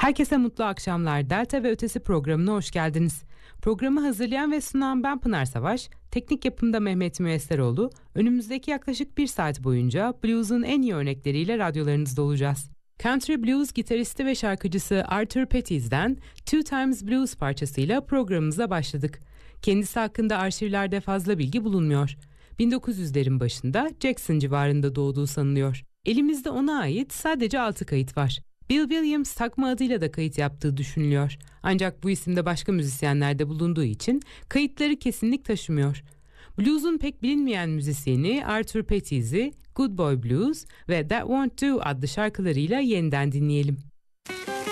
Herkese mutlu akşamlar. Delta ve Ötesi programına hoş geldiniz. Programı hazırlayan ve sunan ben Pınar Savaş, teknik yapımda Mehmet Müesseroğlu. Önümüzdeki yaklaşık 1 saat boyunca blues'un en iyi örnekleriyle radyolarınızda olacağız. Country blues gitaristi ve şarkıcısı Arthur Petties'den Two Times Blues parçasıyla programımıza başladık. Kendisi hakkında arşivlerde fazla bilgi bulunmuyor. 1900'lerin başında Jackson civarında doğduğu sanılıyor. Elimizde ona ait sadece 6 kayıt var. Bill Williams takma adıyla da kayıt yaptığı düşünülüyor. Ancak bu isimde başka müzisyenler de bulunduğu için kayıtları kesinlik taşımıyor. Blues'un pek bilinmeyen müzisyeni Arthur Petties'i Good Boy Blues ve That Won't Do adlı şarkılarıyla yeniden dinleyelim.